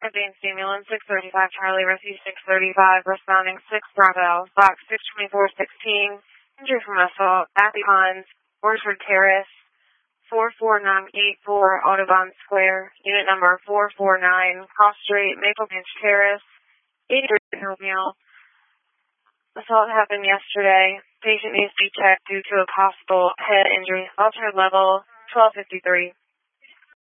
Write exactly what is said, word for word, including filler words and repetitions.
Advanced ambulance six thirty-five Charlie, rescue six thirty-five, responding six Bravo, box six twenty-four sixteen, injury from assault, at the Ponds, Orchard Terrace, four four nine eight four, Audubon Square, unit number four four nine, Cross Street, Maple Branch Terrace, eighty-three Hillville. Assault happened yesterday. Patient needs to be checked due to a possible head injury. Alternate level twelve fifty-three.